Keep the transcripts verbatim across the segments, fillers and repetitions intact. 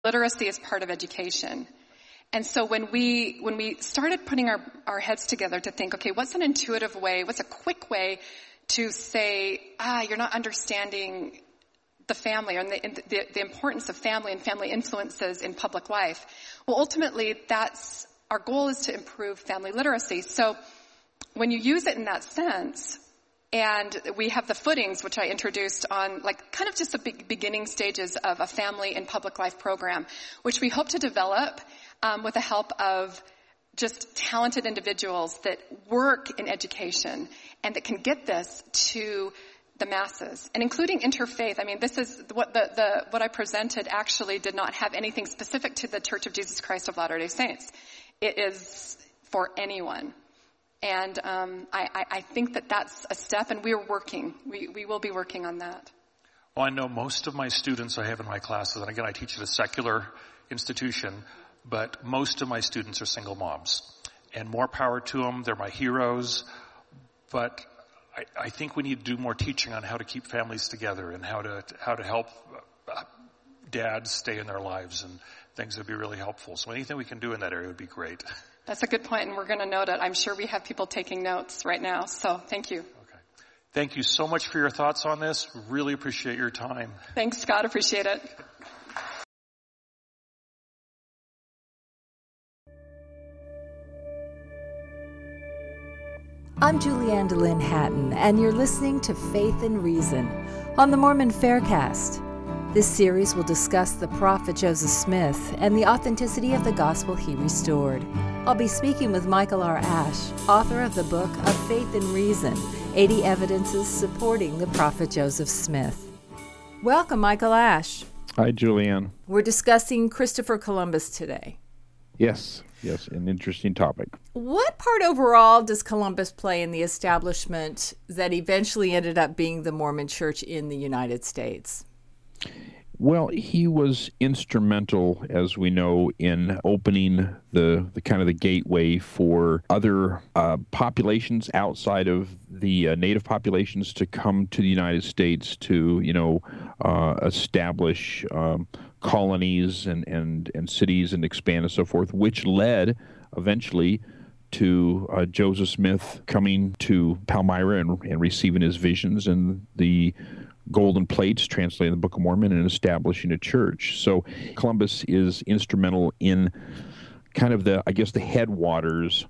Literacy is part of education. And so when we when we started putting our, our heads together to think, okay, what's an intuitive way, what's a quick way to say, ah, you're not understanding the family and the, the, the importance of family and family influences in public life. Well, ultimately, that's our goal is to improve family literacy. So when you use it in that sense, and we have the footings, which I introduced on, like, kind of just the be- beginning stages of a family and public life program, which we hope to develop um, with the help of just talented individuals that work in education and that can get this to the masses, and including interfaith. I mean, this is what the, the what I presented actually did not have anything specific to the Church of Jesus Christ of Latter-day Saints. It is for anyone. And um, I, I think that that's a step, and we're working. We, we will be working on that. Well, I know most of my students I have in my classes, and again, I teach at a secular institution, but most of my students are single moms. And more power to them. They're my heroes. But I, I think we need to do more teaching on how to keep families together and how to how to help dads stay in their lives and things that would be really helpful. So anything we can do in that area would be great. That's a good point, and we're going to note it. I'm sure we have people taking notes right now, so thank you. Okay. Thank you so much for your thoughts on this. Really appreciate your time. Thanks, Scott. Appreciate it. I'm Julianne DeLynn Hatton, and you're listening to Faith and Reason on the Mormon Faircast. This series will discuss the prophet Joseph Smith and the authenticity of the gospel he restored. I'll be speaking with Michael R. Ash, author of the book Of Faith and Reason, eighty Evidences Supporting the Prophet Joseph Smith. Welcome, Michael Ash. Hi, Julianne. We're discussing Christopher Columbus today. Yes, yes, an interesting topic. What part overall does Columbus play in the establishment that eventually ended up being the Mormon Church in the United States? Well, he was instrumental, as we know, in opening the, the kind of the gateway for other uh, populations outside of the uh, native populations to come to the United States to, you know, uh, establish um, colonies and, and, and cities and expand and so forth, which led eventually to uh, Joseph Smith coming to Palmyra and, and receiving his visions and the golden plates translated in the Book of Mormon and establishing a church. So Columbus is instrumental in kind of the, I guess, the headwaters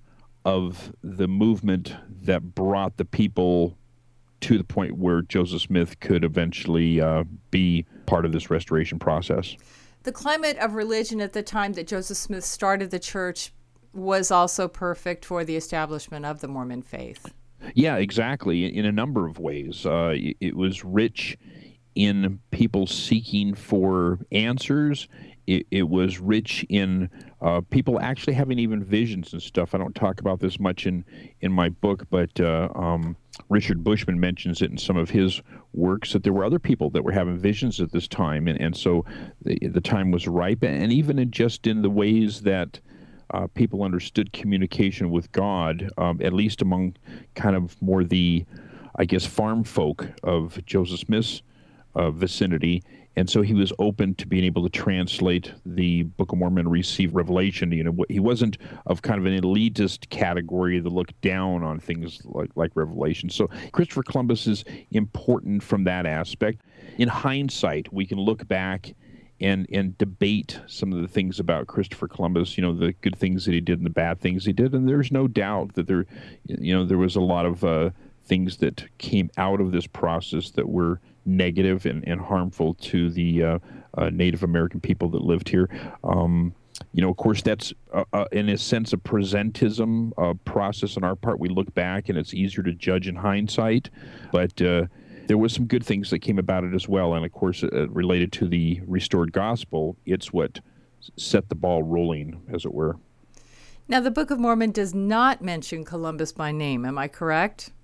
of the movement that brought the people to the point where Joseph Smith could eventually uh, be part of this restoration process. The climate of religion at the time that Joseph Smith started the church was also perfect for the establishment of the Mormon faith. Yeah, exactly. In a number of ways. Uh, it was rich in people seeking for answers. It, it was rich in uh, people actually having even visions and stuff. I don't talk about this much in, in my book, but uh, um, Richard Bushman mentions it in some of his works, that there were other people that were having visions at this time. And, and so the, the time was ripe. And even in just in the ways that Uh, people understood communication with God, um, at least among kind of more the, I guess, farm folk of Joseph Smith's uh, vicinity. And so he was open to being able to translate the Book of Mormon, receive revelation. You know, he wasn't of kind of an elitist category that looked down on things like, like Revelation. So Christopher Columbus is important from that aspect. In hindsight, we can look back and and debate some of the things about Christopher Columbus, you know, the good things that he did and the bad things he did. And there's no doubt that there, you know, there was a lot of uh, things that came out of this process that were negative and, and harmful to the uh, uh, Native American people that lived here. Um, you know, of course, that's uh, uh, in a sense a presentism uh, process on our part. We look back and it's easier to judge in hindsight, but uh, there was some good things that came about it as well. And of course, uh, related to the restored gospel, it's what set the ball rolling, as it were. Now, the Book of Mormon does not mention Columbus by name. Am I correct?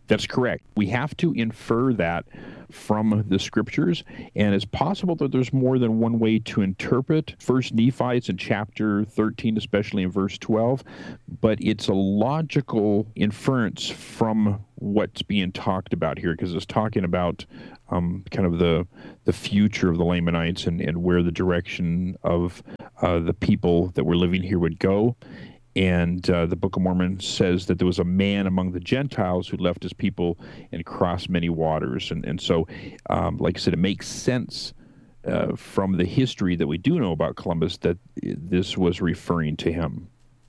That's correct. We have to infer that from the scriptures, and it's possible that there's more than one way to interpret First Nephi. It's in chapter thirteen, especially in verse twelve, but it's a logical inference from what's being talked about here, because it's talking about um, kind of the the future of the Lamanites and, and where the direction of uh, the people that were living here would go. And uh, the Book of Mormon says that there was a man among the Gentiles who left his people and crossed many waters. And, and so, um, like I said, it makes sense uh, from the history that we do know about Columbus that this was referring to him.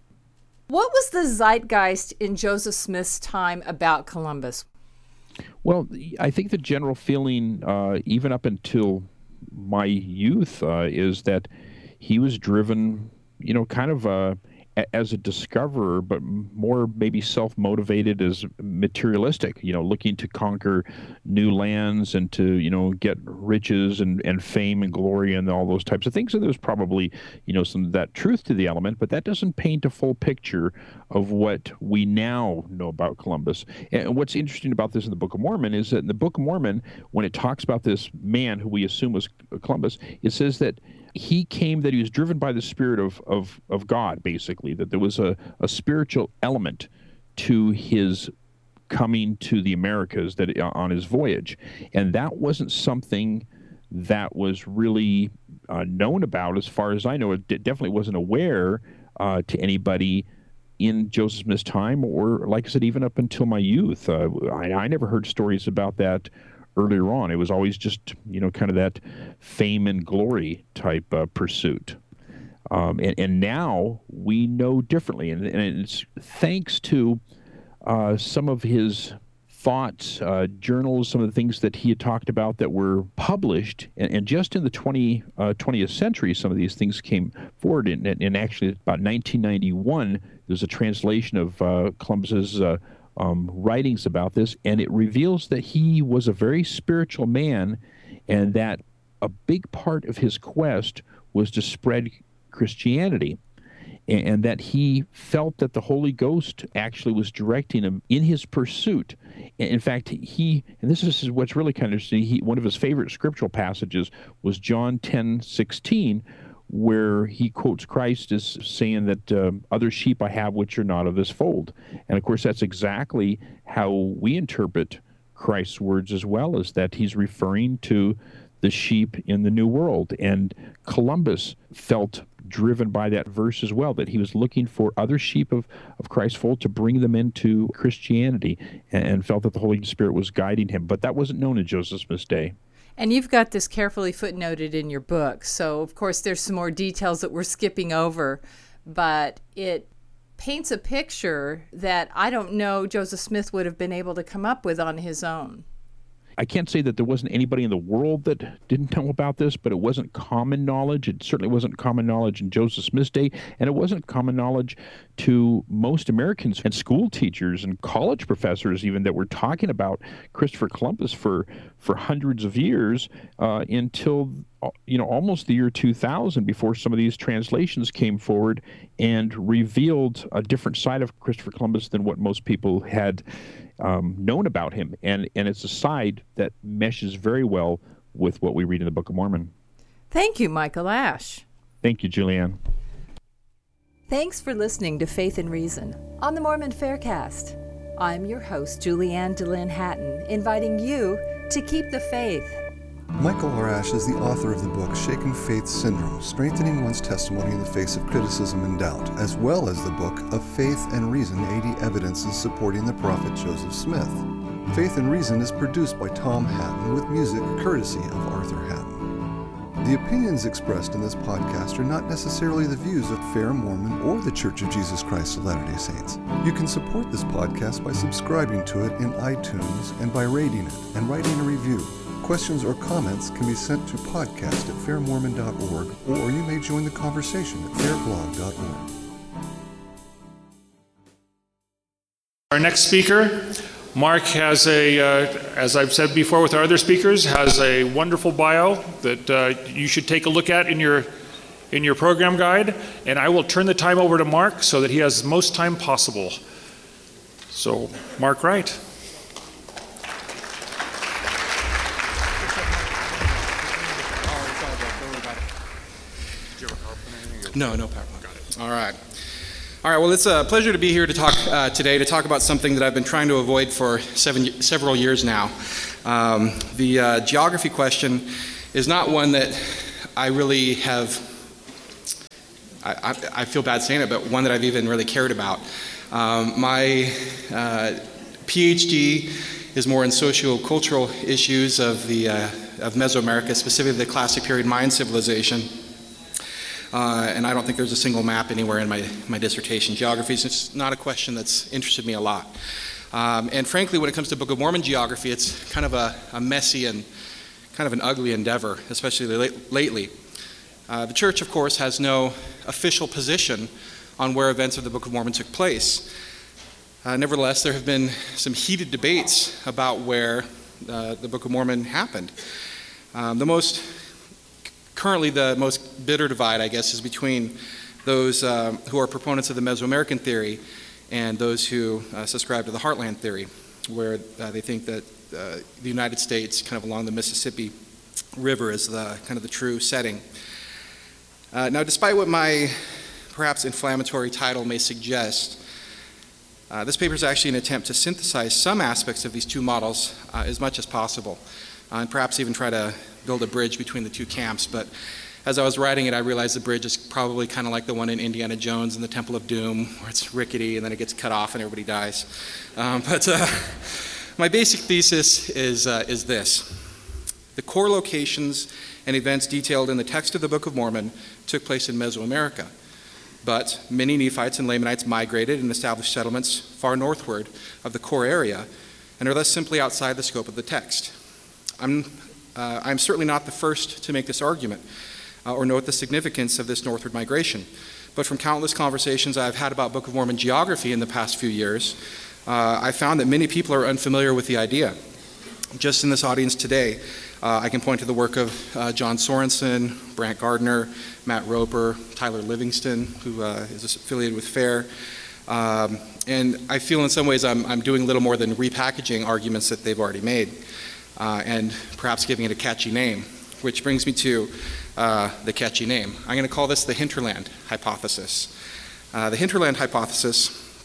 What was the zeitgeist in Joseph Smith's time about Columbus? Well, I think the general feeling, uh, even up until my youth, uh, is that he was driven, you know, kind of uh, as a discoverer, but more maybe self-motivated as materialistic, you know, looking to conquer new lands and to, you know, get riches and, and fame and glory and all those types of things. And there's probably, you know, some of that truth to the element, but that doesn't paint a full picture of what we now know about Columbus. And what's interesting about this in the Book of Mormon is that in the Book of Mormon, when it talks about this man who we assume was Columbus, it says that he came, that he was driven by the Spirit of, of, of God, basically, that there was a, a spiritual element to his coming to the Americas that on his voyage. And that wasn't something that was really uh, known about, as far as I know. It definitely wasn't aware uh, to anybody in Joseph Smith's time, or, like I said, even up until my youth. Uh, I, I never heard stories about that earlier on. It was always just, you know, kind of that fame and glory type uh, pursuit. Um, and, and now we know differently. And, and it's thanks to uh, some of his thoughts, uh, journals, some of the things that he had talked about that were published. And, and just in the twentieth century, some of these things came forward. And, and actually, about nineteen ninety-one, there's a translation of uh, Columbus's uh, Um, writings about this, and it reveals that he was a very spiritual man, and that a big part of his quest was to spread Christianity, and, and that he felt that the Holy Ghost actually was directing him in his pursuit. In fact, he, and this is what's really kind of interesting, he, one of his favorite scriptural passages was John ten sixteen, where he quotes Christ as saying that uh, other sheep I have which are not of this fold. And of course, that's exactly how we interpret Christ's words as well, is that he's referring to the sheep in the New World. And Columbus felt driven by that verse as well, that he was looking for other sheep of, of Christ's fold to bring them into Christianity, and, and felt that the Holy Spirit was guiding him. But that wasn't known in Joseph Smith's day. And you've got this carefully footnoted in your book. So, of course, there's some more details that we're skipping over. But it paints a picture that I don't know Joseph Smith would have been able to come up with on his own. I can't say that there wasn't anybody in the world that didn't know about this, but it wasn't common knowledge. It certainly wasn't common knowledge in Joseph Smith's day, and it wasn't common knowledge to most Americans and school teachers and college professors even that were talking about Christopher Columbus for, for hundreds of years uh, until, you know, almost the year two thousand, before some of these translations came forward and revealed a different side of Christopher Columbus than what most people had Um, known about him, and, and it's a side that meshes very well with what we read in the Book of Mormon. Thank you, Michael Ash. Thank you, Julianne. Thanks for listening to Faith and Reason on the Mormon Faircast. I'm your host, Julianne DeLynn Hatton, inviting you to keep the faith. Michael R. Ash is the author of the book Shaken Faith Syndrome, Strengthening One's Testimony in the Face of Criticism and Doubt, as well as the book Of Faith and Reason, eighty Evidences Supporting the Prophet Joseph Smith. Faith and Reason is produced by Tom Hatton with music courtesy of Arthur Hatton. The opinions expressed in this podcast are not necessarily the views of Fair Mormon or the Church of Jesus Christ of Latter-day Saints. You can support this podcast by subscribing to it in iTunes and by rating it and writing a review. Questions or comments can be sent to podcast at fair mormon dot org, or you may join the conversation at fair blog dot org. Our next speaker, Mark, has a, uh, as I've said before with our other speakers, has a wonderful bio that uh, you should take a look at in your in your program guide, and I will turn the time over to Mark so that he has the most time possible. So, Mark Wright. No, no PowerPoint. Got it. All right. All right, well, it's a pleasure to be here to talk uh, today, to talk about something that I've been trying to avoid for seven, several years now. Um, the uh, geography question is not one that I really have, I, I, I feel bad saying it, but one that I've even really cared about. Um, my uh, PhD is more in socio-cultural issues of, the, uh, of Mesoamerica, specifically the Classic Period Mayan civilization. Uh, and I don't think there's a single map anywhere in my, my dissertation. Geography is just not a question that's interested me a lot. Um, and frankly, when it comes to Book of Mormon geography, it's kind of a, a messy and kind of an ugly endeavor, especially late, lately. Uh, the church, of course, has no official position on where events of the Book of Mormon took place. Uh, nevertheless, there have been some heated debates about where uh, the Book of Mormon happened. Um, the most Currently, the most bitter divide, I guess, is between those uh, who are proponents of the Mesoamerican theory and those who uh, subscribe to the Heartland theory, where uh, they think that uh, the United States, kind of along the Mississippi River, is the kind of the true setting. Uh, now, despite what my perhaps inflammatory title may suggest, uh, this paper is actually an attempt to synthesize some aspects of these two models uh, as much as possible, uh, and perhaps even try to build a bridge between the two camps. But as I was writing it, I realized the bridge is probably kind of like the one in Indiana Jones and the Temple of Doom, where it's rickety and then it gets cut off and everybody dies. Um, but uh, my basic thesis is, uh, is this. The core locations and events detailed in the text of the Book of Mormon took place in Mesoamerica. But many Nephites and Lamanites migrated and established settlements far northward of the core area and are thus simply outside the scope of the text. I'm Uh, I'm certainly not the first to make this argument uh, or note the significance of this northward migration. But from countless conversations I've had about Book of Mormon geography in the past few years, uh, I found that many people are unfamiliar with the idea. Just in this audience today, uh, I can point to the work of uh, John Sorensen, Brant Gardner, Matt Roper, Tyler Livingston, who uh, is affiliated with FAIR. Um, and I feel in some ways I'm, I'm doing little more than repackaging arguments that they've already made. Uh, and perhaps giving it a catchy name, which brings me to uh, the catchy name. I'm going to call this the hinterland hypothesis. Uh, the hinterland hypothesis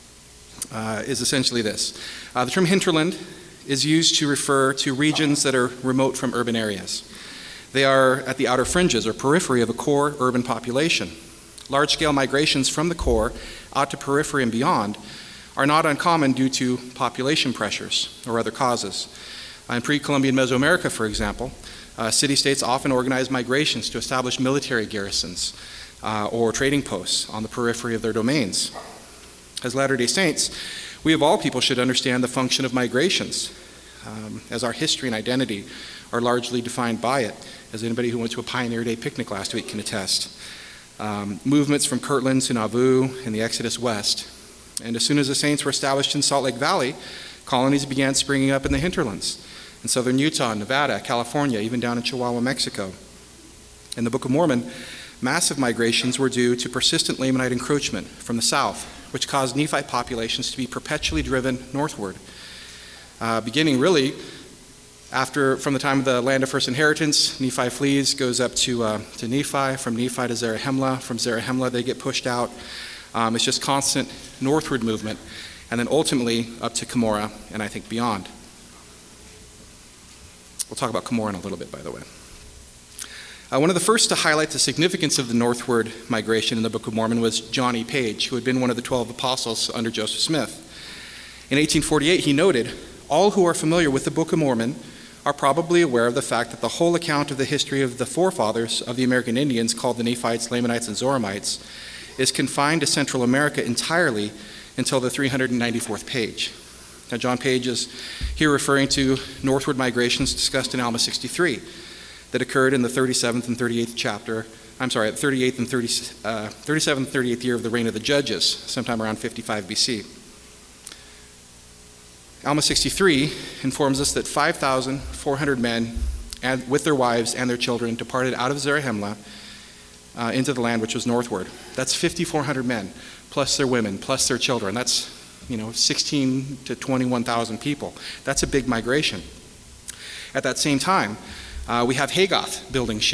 uh, is essentially this. Uh, the term hinterland is used to refer to regions that are remote from urban areas. They are at the outer fringes or periphery of a core urban population. Large-scale migrations from the core out to periphery and beyond are not uncommon due to population pressures or other causes. In pre-Columbian Mesoamerica, for example, uh, city-states often organized migrations to establish military garrisons uh, or trading posts on the periphery of their domains. As Latter-day Saints, we of all people should understand the function of migrations, um, as our history and identity are largely defined by it, as anybody who went to a Pioneer Day picnic last week can attest. Um, movements from Kirtland to Nauvoo and the Exodus west. And as soon as the Saints were established in Salt Lake Valley, colonies began springing up in the hinterlands. In southern Utah, Nevada, California, even down in Chihuahua, Mexico. In the Book of Mormon, massive migrations were due to persistent Lamanite encroachment from the south, which caused Nephite populations to be perpetually driven northward. Uh, beginning really after, from the time of the land of first inheritance, Nephi flees, goes up to, uh, to Nephi, from Nephi to Zarahemla, from Zarahemla they get pushed out. Um, it's just constant northward movement, and then ultimately up to Cumorah, and I think beyond. We'll talk about Cumorah in a little bit, by the way. Uh, one of the first to highlight the significance of the northward migration in the Book of Mormon was John E. Page, who had been one of the twelve apostles under Joseph Smith. In eighteen forty-eight, he noted, "All who are familiar with the Book of Mormon are probably aware of the fact that the whole account of the history of the forefathers of the American Indians, called the Nephites, Lamanites, and Zoramites, is confined to Central America entirely until the three hundred ninety-fourth page." Now, John Page is here referring to northward migrations discussed in Alma sixty-three that occurred in the thirty-seventh and thirty-eighth chapter, I'm sorry, thirty-eighth and thirty, uh, thirty-seventh and thirty-eighth year of the reign of the Judges, sometime around fifty-five B C. Alma sixty-three informs us that five thousand four hundred men and, with their wives and their children departed out of Zarahemla uh, into the land which was northward. That's five thousand four hundred men, plus their women, plus their children. That's you know, sixteen to twenty-one thousand people. That's a big migration. At that same time, uh, we have Haygoth building ships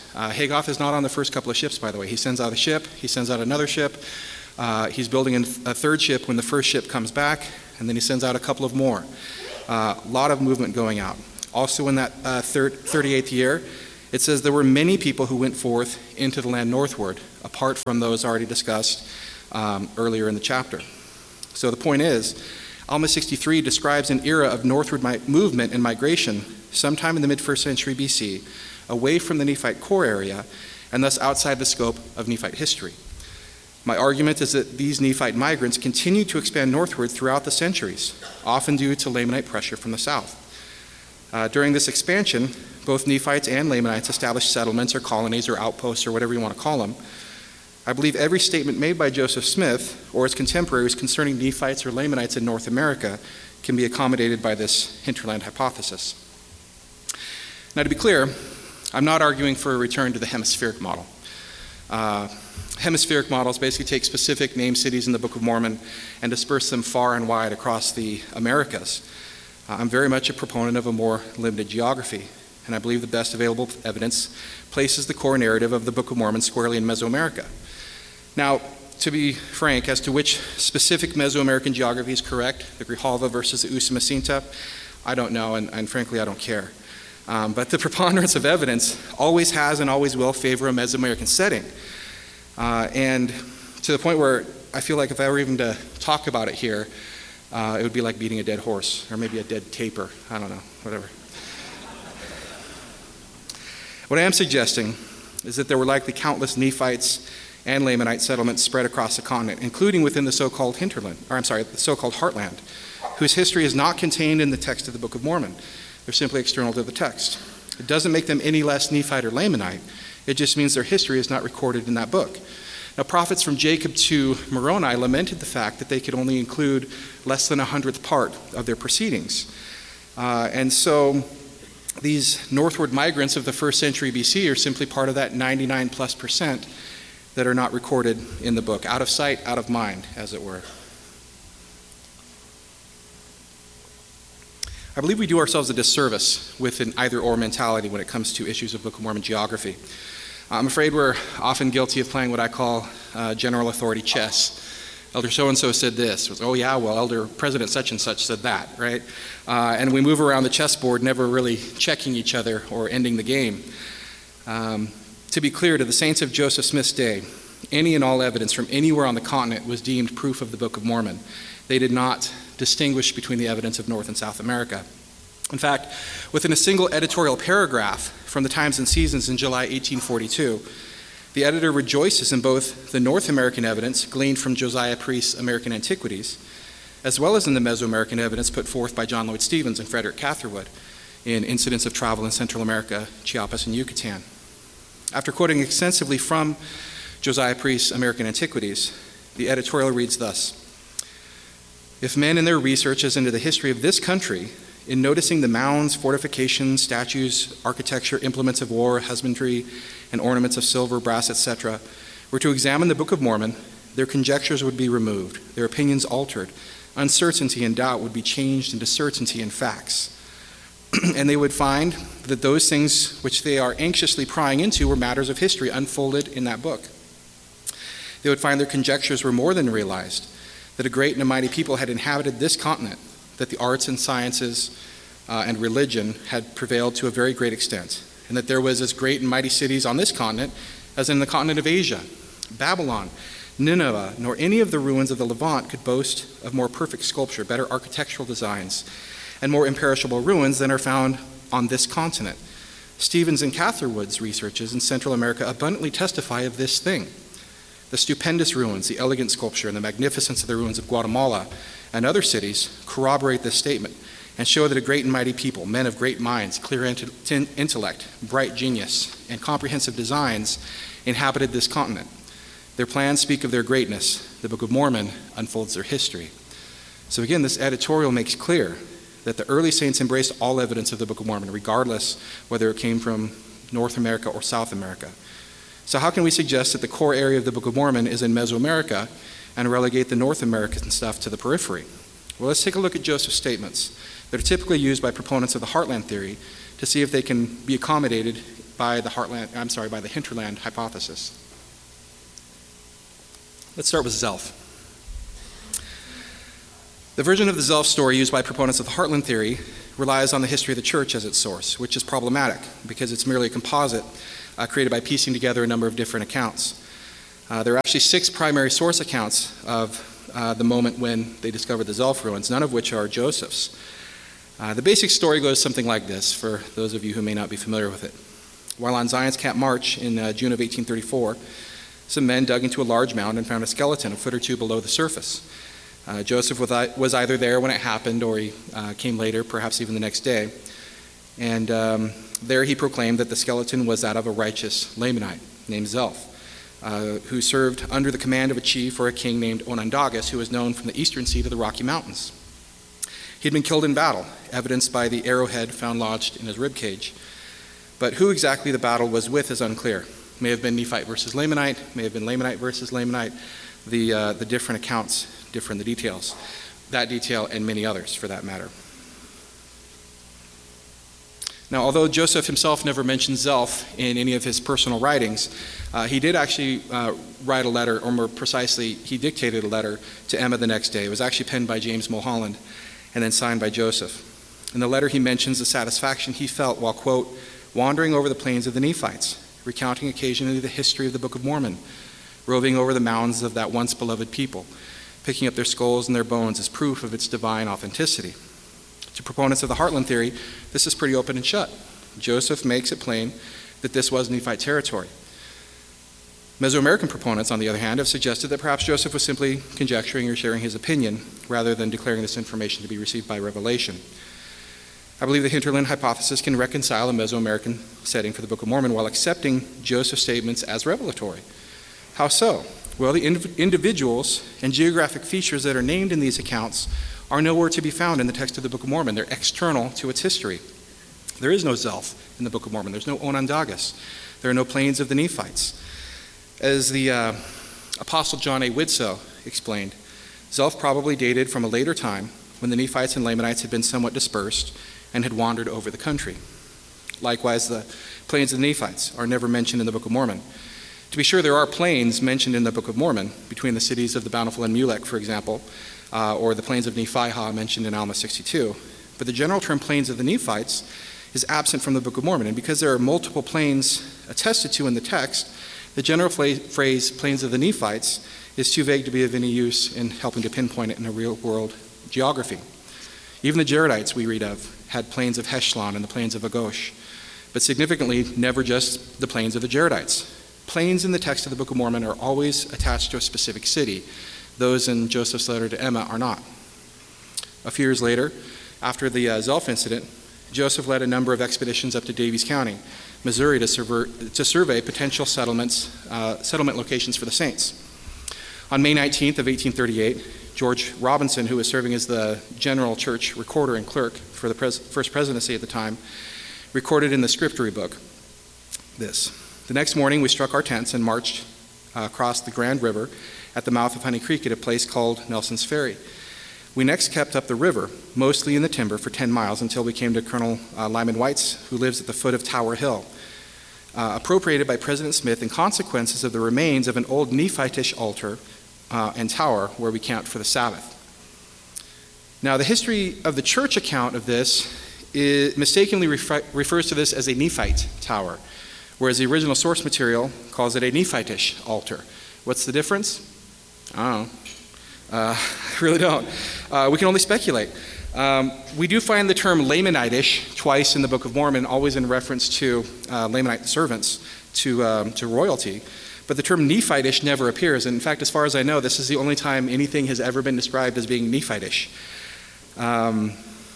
Uh, Haygoff is not on the first couple of ships, by the way. He sends out a ship, he sends out another ship. Uh, he's building a third ship when the first ship comes back, and then he sends out a couple of more. A uh, lot of movement going out. Also in that uh, third, thirty-eighth year, it says there were many people who went forth into the land northward, apart from those already discussed um, earlier in the chapter. So the point is, Alma sixty-three describes an era of northward mi- movement and migration sometime in the mid-first century B C, away from the Nephite core area, and thus outside the scope of Nephite history. My argument is that these Nephite migrants continued to expand northward throughout the centuries, often due to Lamanite pressure from the south. Uh, during this expansion, both Nephites and Lamanites established settlements or colonies or outposts or whatever you want to call them. I believe every statement made by Joseph Smith or his contemporaries concerning Nephites or Lamanites in North America can be accommodated by this hinterland hypothesis. Now, to be clear, I'm not arguing for a return to the hemispheric model. Uh, hemispheric models basically take specific named cities in the Book of Mormon and disperse them far and wide across the Americas. Uh, I'm very much a proponent of a more limited geography, and I believe the best available evidence places the core narrative of the Book of Mormon squarely in Mesoamerica. Now, to be frank, as to which specific Mesoamerican geography is correct, the Grijalva versus the Usumacinta, I don't know, and, and frankly, I don't care. Um, but the preponderance of evidence always has and always will favor a Mesoamerican setting. Uh, and to the point where I feel like if I were even to talk about it here, uh, it would be like beating a dead horse, or maybe a dead tapir. I don't know, whatever. What I am suggesting is that there were likely countless Nephites and Lamanite settlements spread across the continent, including within the so-called hinterland, or I'm sorry, the so-called heartland, whose history is not contained in the text of the Book of Mormon. They're simply external to the text. It doesn't make them any less Nephite or Lamanite. It just means their history is not recorded in that book. Now, prophets from Jacob to Moroni lamented the fact that they could only include less than a hundredth part of their proceedings. Uh, and so these northward migrants of the first century B C are simply part of that ninety-nine plus percent that are not recorded in the book, out of sight, out of mind, as it were. I believe we do ourselves a disservice with an either-or mentality when it comes to issues of Book of Mormon geography. I'm afraid we're often guilty of playing what I call uh, general authority chess. Elder so-and-so said this. Oh, yeah, well, Elder President such-and-such said that, right? Uh, and we move around the chessboard, never really checking each other or ending the game. Um, to be clear, to the saints of Joseph Smith's day, any and all evidence from anywhere on the continent was deemed proof of the Book of Mormon. They did not distinguish between the evidence of North and South America. In fact, within a single editorial paragraph from the Times and Seasons in July eighteen forty-two, the editor rejoices in both the North American evidence gleaned from Josiah Priest's American Antiquities, as well as in the Mesoamerican evidence put forth by John Lloyd Stephens and Frederick Catherwood in Incidents of Travel in Central America, Chiapas, and Yucatan. After quoting extensively from Josiah Priest's American Antiquities, the editorial reads thus: "If men in their researches into the history of this country, in noticing the mounds, fortifications, statues, architecture, implements of war, husbandry, and ornaments of silver, brass, et cetera, were to examine the Book of Mormon, their conjectures would be removed, their opinions altered, uncertainty and doubt would be changed into certainty and facts. And they would find that those things which they are anxiously prying into were matters of history unfolded in that book. They would find their conjectures were more than realized, that a great and a mighty people had inhabited this continent, that the arts and sciences uh, and religion had prevailed to a very great extent, and that there was as great and mighty cities on this continent as in the continent of Asia. Babylon, Nineveh, nor any of the ruins of the Levant could boast of more perfect sculpture, better architectural designs, and more imperishable ruins than are found on this continent. Stephens and Catherwood's researches in Central America abundantly testify of this thing. The stupendous ruins, the elegant sculpture, and the magnificence of the ruins of Guatemala and other cities corroborate this statement and show that a great and mighty people, men of great minds, clear intellect, bright genius, and comprehensive designs inhabited this continent. Their plans speak of their greatness. The Book of Mormon unfolds their history." So again, this editorial makes clear that the early saints embraced all evidence of the Book of Mormon, regardless whether it came from North America or South America. So how can we suggest that the core area of the Book of Mormon is in Mesoamerica and relegate the North American stuff to the periphery? Well, let's take a look at Joseph's statements that are typically used by proponents of the Heartland theory to see if they can be accommodated by the heartland, I'm sorry, by the hinterland hypothesis. Let's start with Zelph. The version of the Zelph story used by proponents of the heartland theory relies on the history of the church as its source, which is problematic because it's merely a composite uh, created by piecing together a number of different accounts. Uh, there are actually six primary source accounts of uh, the moment when they discovered the Zelph ruins, none of which are Joseph's. Uh, the basic story goes something like this, for those of you who may not be familiar with it. While on Zion's Camp March in uh, June of eighteen thirty-four, some men dug into a large mound and found a skeleton a foot or two below the surface. Uh, Joseph was either there when it happened or he uh, came later, perhaps even the next day. And um, there he proclaimed that the skeleton was that of a righteous Lamanite named Zelph, uh, who served under the command of a chief or a king named Onondagas, who was known from the eastern sea to the Rocky Mountains. He had been killed in battle, evidenced by the arrowhead found lodged in his ribcage. But who exactly the battle was with is unclear. May have been Nephite versus Lamanite, may have been Lamanite versus Lamanite. The, uh, the different accounts differ in the details. That detail and many others, for that matter. Now, although Joseph himself never mentions Zelph in any of his personal writings, uh, he did actually uh, write a letter, or more precisely, he dictated a letter to Emma the next day. It was actually penned by James Mulholland and then signed by Joseph. In the letter, he mentions the satisfaction he felt while, quote, wandering over the plains of the Nephites, recounting occasionally the history of the Book of Mormon, roving over the mounds of that once beloved people, picking up their skulls and their bones as proof of its divine authenticity. To proponents of the Heartland theory, this is pretty open and shut. Joseph makes it plain that this was Nephite territory. Mesoamerican proponents, on the other hand, have suggested that perhaps Joseph was simply conjecturing or sharing his opinion rather than declaring this information to be received by revelation. I believe the hinterland hypothesis can reconcile a Mesoamerican setting for the Book of Mormon while accepting Joseph's statements as revelatory. How so? Well, the indiv- individuals and geographic features that are named in these accounts are nowhere to be found in the text of the Book of Mormon. They're external to its history. There is no Zelph in the Book of Mormon. There's no Onondagas. There are no plains of the Nephites. As the uh, Apostle John A. Widsoe explained, Zelph probably dated from a later time when the Nephites and Lamanites had been somewhat dispersed and had wandered over the country. Likewise, the plains of the Nephites are never mentioned in the Book of Mormon. To be sure, there are plains mentioned in the Book of Mormon, between the cities of the Bountiful and Mulek, for example, uh, or the plains of Nephihah mentioned in Alma sixty-two. But the general term plains of the Nephites is absent from the Book of Mormon, and because there are multiple plains attested to in the text, the general phrase plains of the Nephites is too vague to be of any use in helping to pinpoint it in a real-world geography. Even the Jaredites we read of had plains of Heshlon and the plains of Agosh, but significantly never just the plains of the Jaredites. Plains in the text of the Book of Mormon are always attached to a specific city. Those in Joseph's letter to Emma are not. A few years later, after the uh, Zelph incident, Joseph led a number of expeditions up to Daviess County, Missouri, to, server, to survey potential settlements, uh, settlement locations for the saints. On May nineteenth of eighteen thirty-eight, George Robinson, who was serving as the general church recorder and clerk for the pres- first presidency at the time, recorded in the scriptory book this. The next morning, we struck our tents and marched uh, across the Grand River at the mouth of Honey Creek at a place called Nelson's Ferry. We next kept up the river, mostly in the timber, for ten miles until we came to Colonel uh, Lyman White's, who lives at the foot of Tower Hill, uh, appropriated by President Smith in consequences of the remains of an old Nephitish altar uh, and tower where we camped for the Sabbath. Now, the history of the church account of this is, mistakenly refer- refers to this as a Nephite tower, whereas the original source material calls it a Nephitish altar. What's the difference? I don't know. Uh, I really don't. Uh, we can only speculate. Um, we do find the term Lamanitish twice in the Book of Mormon, always in reference to uh, Lamanite servants, to, um, to royalty. But the term Nephitish never appears. And in fact, as far as I know, this is the only time anything has ever been described as being Nephitish. Um,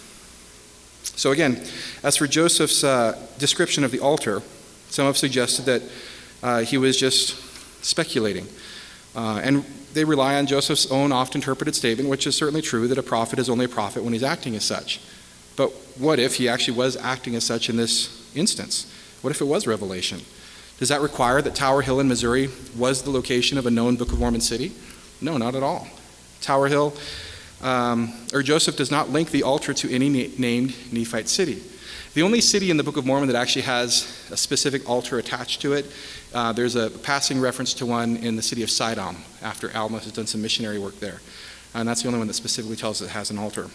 so again, as for Joseph's uh, description of the altar, some have suggested that uh, he was just speculating. Uh, and they rely on Joseph's own oft-interpreted statement, which is certainly true, that a prophet is only a prophet when he's acting as such. But what if he actually was acting as such in this instance? What if it was revelation? Does that require that Tower Hill in Missouri was the location of a known Book of Mormon city? No, not at all. Tower Hill, um, or Joseph does not link the altar to any na- named Nephite city. The only city in the Book of Mormon that actually has a specific altar attached to it, uh, there's a passing reference to one in the city of Sidon after Alma has done some missionary work there. And that's the only one that specifically tells us it has an altar.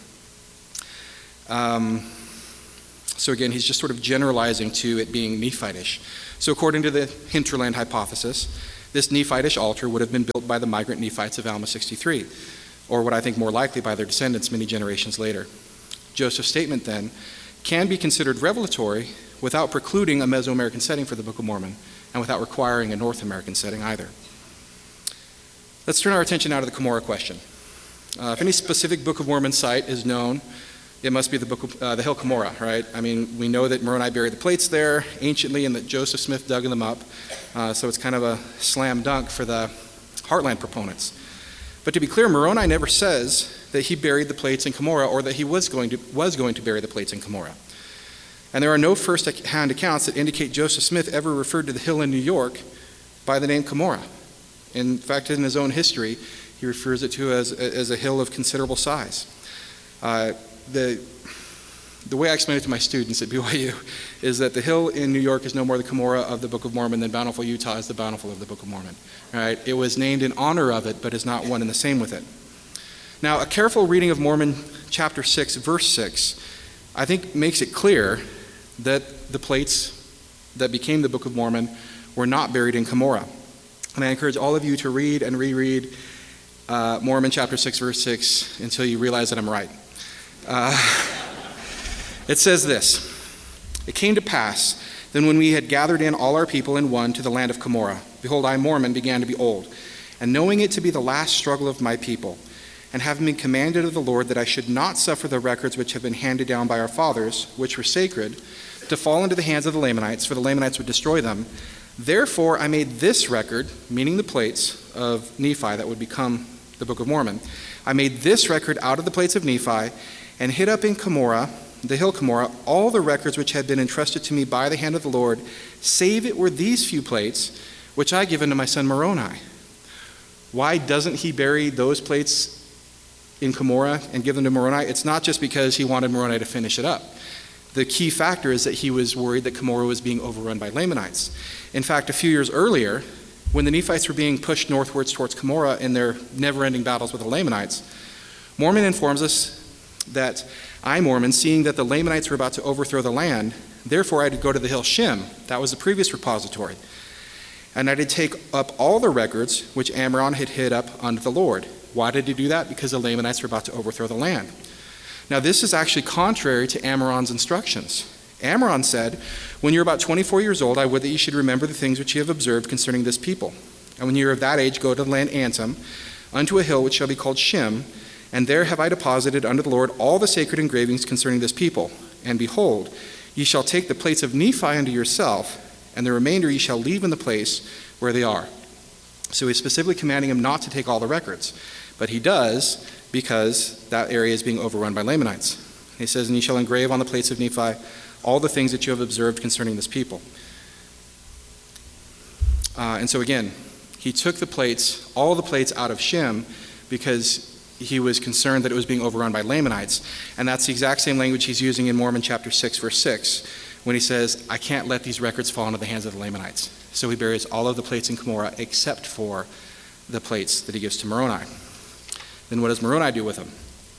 Um, so again, he's just sort of generalizing to it being Nephitish. So according to the hinterland hypothesis, this Nephitish altar would have been built by the migrant Nephites of Alma sixty-three, or what I think more likely by their descendants many generations later. Joseph's statement then can be considered revelatory without precluding a Mesoamerican setting for the Book of Mormon, and without requiring a North American setting either. Let's turn our attention now to the Cumorah question. Uh, if any specific Book of Mormon site is known, it must be the book of, uh, the Hill Cumorah, right? I mean, we know that Moroni buried the plates there anciently and that Joseph Smith dug them up, uh, so it's kind of a slam dunk for the Heartland proponents. But to be clear, Moroni never says that he buried the plates in Cumorah or that he was going to was going to bury the plates in Cumorah. And there are no first-hand accounts that indicate Joseph Smith ever referred to the hill in New York by the name Cumorah. In fact, in his own history, he refers it to as, as a hill of considerable size. Uh, the, the way I explain it to my students at B Y U is that the hill in New York is no more the Cumorah of the Book of Mormon than Bountiful, Utah is the Bountiful of the Book of Mormon. Right? It was named in honor of it, but is not one and the same with it. Now, a careful reading of Mormon chapter six, verse six, I think makes it clear that the plates that became the Book of Mormon were not buried in Cumorah. And I encourage all of you to read and reread uh, Mormon chapter six, verse six, until you realize that I'm right. Uh, it says this: "It came to pass, then when we had gathered in all our people in one to the land of Cumorah, behold, I, Mormon, began to be old, and knowing it to be the last struggle of my people, and having been commanded of the Lord that I should not suffer the records which have been handed down by our fathers, which were sacred, to fall into the hands of the Lamanites, for the Lamanites would destroy them. Therefore I made this record," meaning the plates of Nephi that would become the Book of Mormon, "I made this record out of the plates of Nephi, and hid up in Cumorah, the hill Cumorah, all the records which had been entrusted to me by the hand of the Lord, save it were these few plates, which I give unto my son Moroni." Why doesn't he bury those plates in Cumorah and give them to Moroni? It's not just because he wanted Moroni to finish it up. The key factor is that he was worried that Cumorah was being overrun by Lamanites. In fact, a few years earlier, when the Nephites were being pushed northwards towards Cumorah in their never-ending battles with the Lamanites, Mormon informs us that I, Mormon, seeing that the Lamanites were about to overthrow the land, therefore I did go to the hill Shem, that was the previous repository, and I did take up all the records which Amram had hid up unto the Lord. Why did he do that? Because the Lamanites were about to overthrow the land. Now this is actually contrary to Amram's instructions. Amram said, "When you're about twenty-four years old, I would that you should remember the things which you have observed concerning this people. And when you are of that age, go to the land Antum, unto a hill which shall be called Shem, and there have I deposited unto the Lord all the sacred engravings concerning this people. And behold, ye shall take the plates of Nephi unto yourself, and the remainder ye shall leave in the place where they are." So he's specifically commanding him not to take all the records. But he does, because that area is being overrun by Lamanites. He says, "And ye shall engrave on the plates of Nephi all the things that you have observed concerning this people." Uh, and so again, he took the plates, all the plates out of Shem, because he was concerned that it was being overrun by Lamanites. And that's the exact same language he's using in Mormon chapter six, verse six, when he says, "I can't let these records fall into the hands of the Lamanites." So he buries all of the plates in Cumorah except for the plates that he gives to Moroni. Then what does Moroni do with them?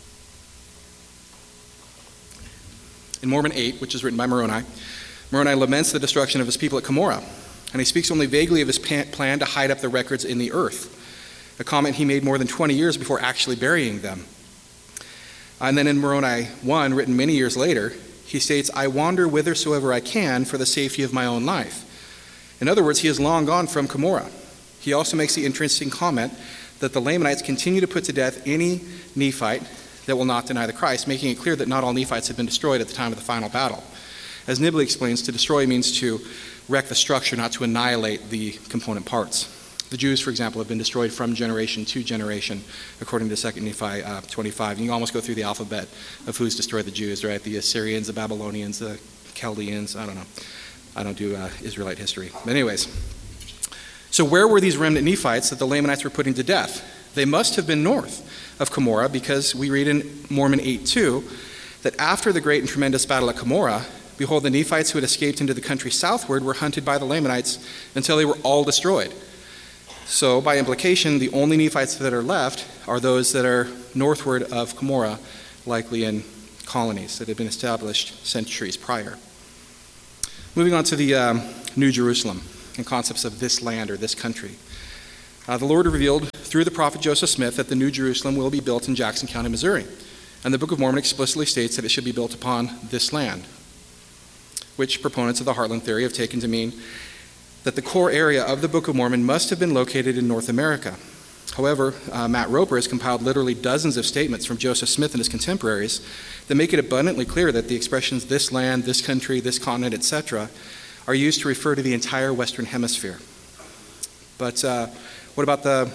In Mormon eight, which is written by Moroni, Moroni laments the destruction of his people at Cumorah, and he speaks only vaguely of his plan to hide up the records in the earth, a comment he made more than twenty years before actually burying them. And then in Moroni one, written many years later, he states, "I wander whithersoever I can for the safety of my own life." In other words, he is long gone from Cumorah. He also makes the interesting comment that the Lamanites continue to put to death any Nephite that will not deny the Christ, making it clear that not all Nephites have been destroyed at the time of the final battle. As Nibley explains, to destroy means to wreck the structure, not to annihilate the component parts. The Jews, for example, have been destroyed from generation to generation, according to Second Nephi uh, twenty-five. And you can almost go through the alphabet of who's destroyed the Jews, right? The Assyrians, the Babylonians, the Chaldeans, I don't know. I don't do uh, Israelite history. But anyways, so where were these remnant Nephites that the Lamanites were putting to death? They must have been north of Cumorah, because we read in Mormon eight two that after the great and tremendous battle at Cumorah, Behold, the Nephites who had escaped into the country southward were hunted by the Lamanites until they were all destroyed. So, by implication, the only Nephites that are left are those that are northward of Cumorah, likely in colonies that had been established centuries prior. Moving on to the um, New Jerusalem and concepts of this land or this country. Uh, the Lord revealed through the prophet Joseph Smith that the New Jerusalem will be built in Jackson County, Missouri. And the Book of Mormon explicitly states that it should be built upon this land, which proponents of the Heartland theory have taken to mean that the core area of the Book of Mormon must have been located in North America. However, uh, Matt Roper has compiled literally dozens of statements from Joseph Smith and his contemporaries that make it abundantly clear that the expressions this land, this country, this continent, et cetera are used to refer to the entire Western Hemisphere. But uh, what about the,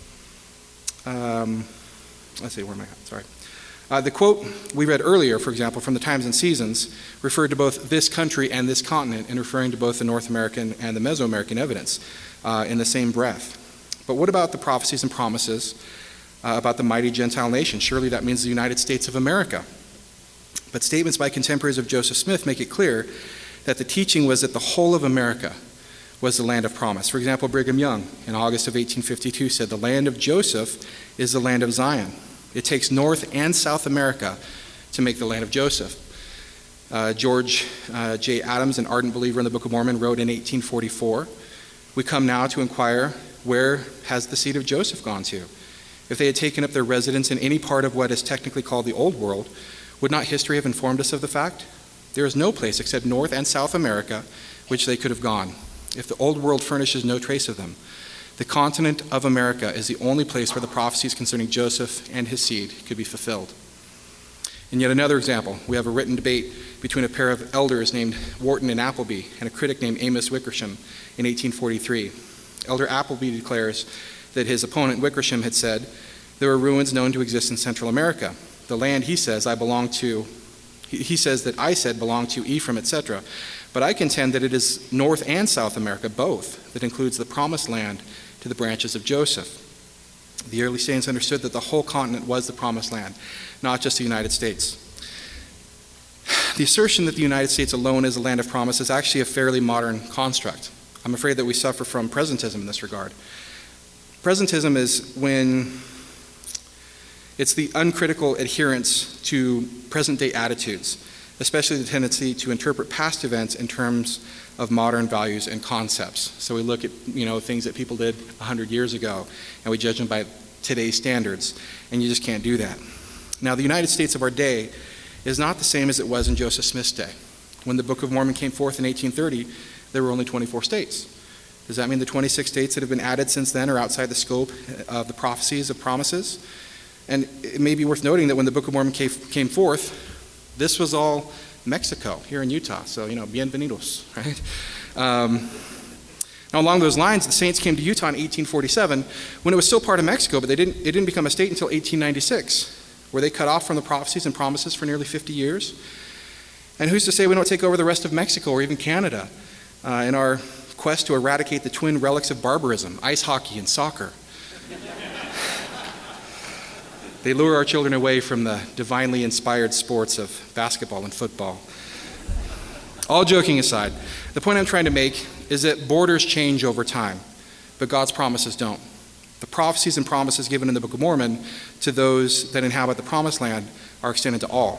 um, let's see, where am I at? Sorry. Uh, the quote we read earlier, for example, from the Times and Seasons, referred to both this country and this continent in referring to both the North American and the Mesoamerican evidence uh, in the same breath. But what about the prophecies and promises uh, about the mighty Gentile nation? Surely that means the United States of America. But statements by contemporaries of Joseph Smith make it clear that the teaching was that the whole of America was the land of promise. For example, Brigham Young in August of eighteen fifty-two said, "The land of Joseph is the land of Zion. It takes North and South America to make the land of Joseph." Uh, George uh, J. Adams, an ardent believer in the Book of Mormon, wrote in eighteen forty-four, "We come now to inquire, where has the seed of Joseph gone to? If they had taken up their residence in any part of what is technically called the Old World, would not history have informed us of the fact? There is no place except North and South America which they could have gone, if the Old World furnishes no trace of them. The continent of America is the only place where the prophecies concerning Joseph and his seed could be fulfilled." And yet another example, we have a written debate between a pair of elders named Wharton and Appleby and a critic named Amos Wickersham in eighteen forty-three. Elder Appleby declares that his opponent Wickersham had said, "There are ruins known to exist in Central America. The land," he says, "I belong to," he says that I said belonged to Ephraim, et cetera. "But I contend that it is North and South America, both, that includes the promised land to the branches of Joseph." The early saints understood that the whole continent was the promised land, not just the United States. The assertion that the United States alone is a land of promise is actually a fairly modern construct. I'm afraid that we suffer from presentism in this regard. Presentism is when it's the uncritical adherence to present-day attitudes, especially the tendency to interpret past events in terms of modern values and concepts. So we look at, you know, things that people did one hundred years ago, and we judge them by today's standards, and you just can't do that. Now, the United States of our day is not the same as it was in Joseph Smith's day. When the Book of Mormon came forth in eighteen thirty, there were only twenty-four states. Does that mean the twenty-six states that have been added since then are outside the scope of the prophecies of promises? And it may be worth noting that when the Book of Mormon came forth, this was all Mexico, here in Utah. So, you know, bienvenidos, right? Um, now, along those lines, the Saints came to Utah in eighteen forty-seven when it was still part of Mexico, but they didn't, it didn't become a state until eighteen ninety-six. Were they cut off from the prophecies and promises for nearly fifty years? And who's to say we don't take over the rest of Mexico or even Canada uh, in our quest to eradicate the twin relics of barbarism, ice hockey and soccer? They lure our children away from the divinely inspired sports of basketball and football. All joking aside, the point I'm trying to make is that borders change over time, but God's promises don't. The prophecies and promises given in the Book of Mormon to those that inhabit the Promised Land are extended to all.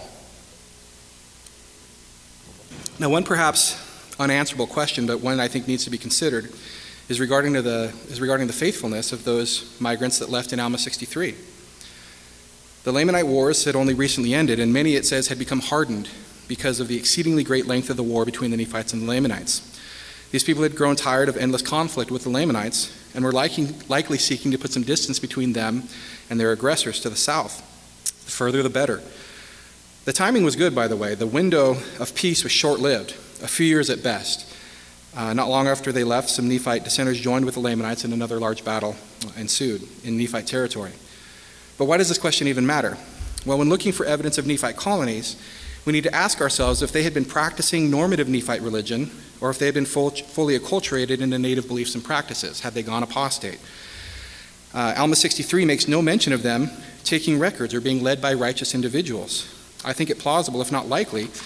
Now, one perhaps unanswerable question, but one I think needs to be considered, is regarding to the is regarding the faithfulness of those migrants that left in Alma sixty-three. The Lamanite Wars had only recently ended, and many, it says, had become hardened because of the exceedingly great length of the war between the Nephites and the Lamanites. These people had grown tired of endless conflict with the Lamanites and were liking, likely seeking to put some distance between them and their aggressors to the south. The further, the better. The timing was good, by the way. The window of peace was short-lived, a few years at best. Uh, not long after they left, some Nephite dissenters joined with the Lamanites and another large battle ensued in Nephite territory. But why does this question even matter? Well, when looking for evidence of Nephite colonies, we need to ask ourselves if they had been practicing normative Nephite religion or if they had been full, fully acculturated into native beliefs and practices. Had they gone apostate? Uh, Alma sixty-three makes no mention of them taking records or being led by righteous individuals. I think it plausible, if not likely,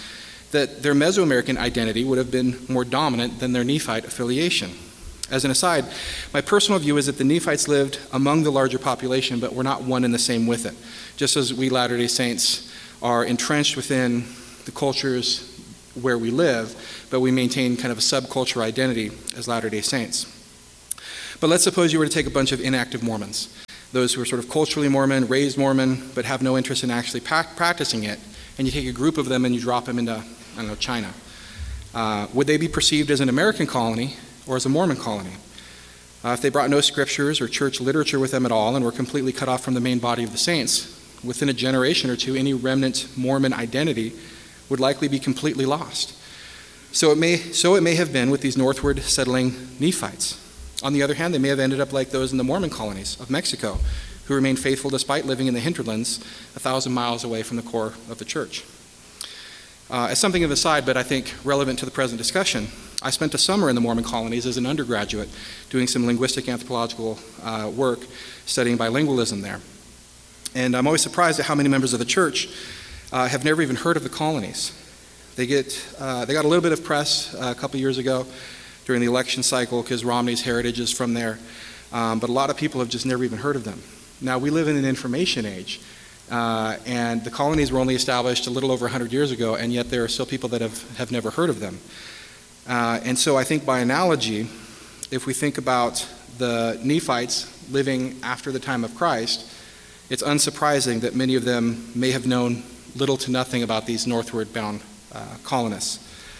that their Mesoamerican identity would have been more dominant than their Nephite affiliation. As an aside, my personal view is that the Nephites lived among the larger population, but were not one and the same with it, just as we Latter-day Saints are entrenched within the cultures where we live, but we maintain kind of a subculture identity as Latter-day Saints. But let's suppose you were to take a bunch of inactive Mormons, those who are sort of culturally Mormon, raised Mormon, but have no interest in actually pa- practicing it, and you take a group of them and you drop them into, I don't know, China. Uh, would they be perceived as an American colony or as a Mormon colony? Uh, if they brought no scriptures or church literature with them at all and were completely cut off from the main body of the saints, within a generation or two, any remnant Mormon identity would likely be completely lost. So it may, so it may have been with these northward settling Nephites. On the other hand, they may have ended up like those in the Mormon colonies of Mexico, who remained faithful despite living in the hinterlands a thousand miles away from the core of the church. Uh, as something of a side, but I think relevant to the present discussion, I spent a summer in the Mormon colonies as an undergraduate doing some linguistic anthropological uh, work studying bilingualism there. And I'm always surprised at how many members of the church uh, have never even heard of the colonies. They get uh, they got a little bit of press uh, a couple years ago during the election cycle because Romney's heritage is from there, um, but a lot of people have just never even heard of them. Now, we live in an information age, uh, and the colonies were only established a little over one hundred years ago, and yet there are still people that have, have never heard of them. Uh, and so I think by analogy, if we think about the Nephites living after the time of Christ, it's unsurprising that many of them may have known little to nothing about these northward bound uh, colonists.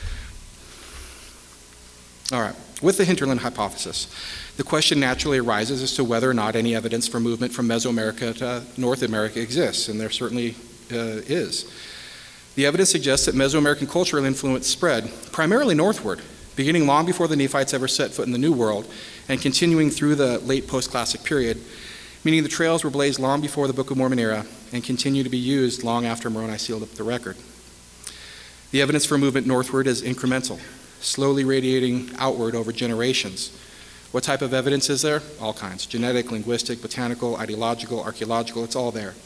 All right, with the hinterland hypothesis, the question naturally arises as to whether or not any evidence for movement from Mesoamerica to North America exists, and there certainly uh, is. The evidence suggests that Mesoamerican cultural influence spread primarily northward, beginning long before the Nephites ever set foot in the New World, and continuing through the late post-classic period, meaning the trails were blazed long before the Book of Mormon era and continue to be used long after Moroni sealed up the record. The evidence for movement northward is incremental, slowly radiating outward over generations. What type of evidence is there? All kinds. Genetic, linguistic, botanical, ideological, archaeological, it's all there.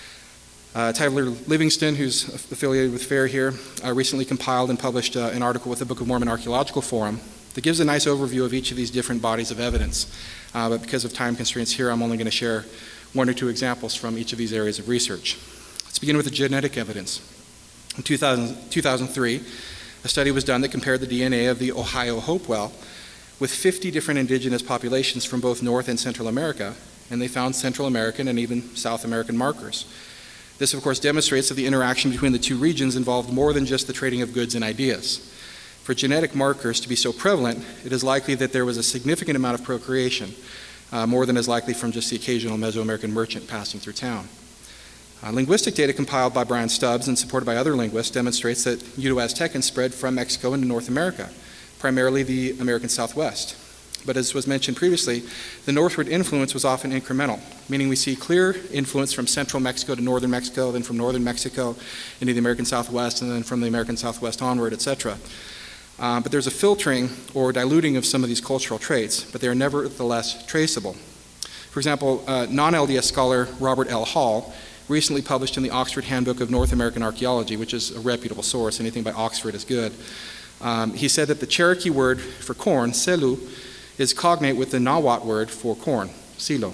Uh, Tyler Livingston, who's affiliated with FAIR here, uh, recently compiled and published uh, an article with the Book of Mormon Archaeological Forum that gives a nice overview of each of these different bodies of evidence. Uh, but because of time constraints here, I'm only going to share one or two examples from each of these areas of research. Let's begin with the genetic evidence. In two thousand, two thousand three, a study was done that compared the D N A of the Ohio Hopewell with fifty different indigenous populations from both North and Central America, and they found Central American and even South American markers. This, of course, demonstrates that the interaction between the two regions involved more than just the trading of goods and ideas. For genetic markers to be so prevalent, it is likely that there was a significant amount of procreation, uh, more than is likely from just the occasional Mesoamerican merchant passing through town. Uh, linguistic data compiled by Brian Stubbs and supported by other linguists demonstrates that Uto-Aztecan spread from Mexico into North America, primarily the American Southwest. But as was mentioned previously, the northward influence was often incremental, meaning we see clear influence from central Mexico to northern Mexico, then from northern Mexico into the American Southwest, and then from the American Southwest onward, et cetera. Uh, but there's a filtering or diluting of some of these cultural traits, but they are nevertheless traceable. For example, uh, non-L D S scholar Robert L. Hall recently published in the Oxford Handbook of North American Archaeology, which is a reputable source, anything by Oxford is good. Um, he said that the Cherokee word for corn, selu, is cognate with the Nahuatl word for corn, silo.